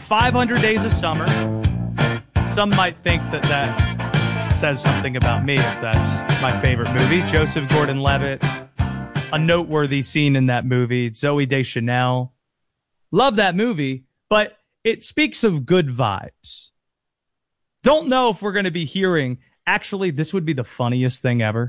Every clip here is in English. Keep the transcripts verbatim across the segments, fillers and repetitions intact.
five hundred Days of Summer. Some might think that that says something about me if that's my favorite movie. Joseph Gordon-Levitt, a noteworthy scene in that movie. Zooey Deschanel. Love that movie, but it speaks of good vibes. Don't know if we're going to be hearing, actually, this would be the funniest thing ever.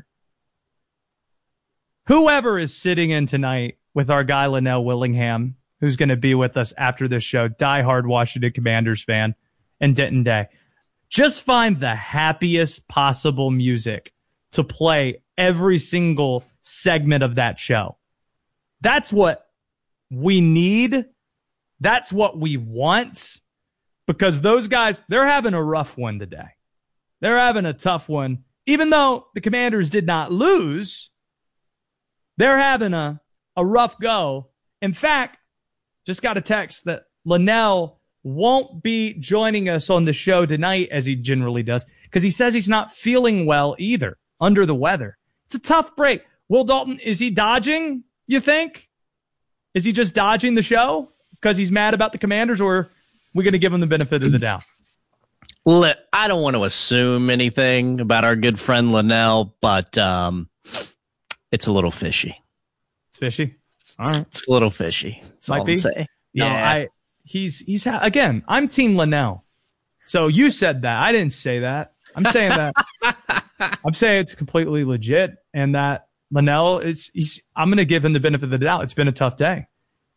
Whoever is sitting in tonight with our guy Linnell Willingham, who's going to be with us after this show, diehard Washington Commanders fan, and Denton Day, just find the happiest possible music to play every single segment of that show. That's what we need. That's what we want, because those guys, they're having a rough one today. They're having a tough one. Even though the Commanders did not lose, they're having a, a rough go. In fact, just got a text that Linnell won't be joining us on the show tonight as he generally does, because he says he's not feeling well either, under the weather. It's a tough break. Will Dalton, is he dodging, you think? Is he just dodging the show because he's mad about the Commanders, or are we going to give him the benefit of the doubt? Look, I don't want to assume anything about our good friend Linnell, but um, it's a little fishy. It's fishy? All right. It's a little fishy. That's Might all be. I'm saying. No, yeah. I, he's, he's, again, I'm Team Linnell. So you said that. I didn't say that. I'm saying that. I'm saying it's completely legit, and that Linnell is, he's, I'm going to give him the benefit of the doubt. It's been a tough day.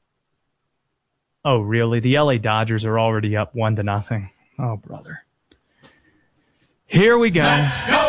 Oh, really? The L A Dodgers are already up one to nothing. Oh, brother. Here we go. Let's go.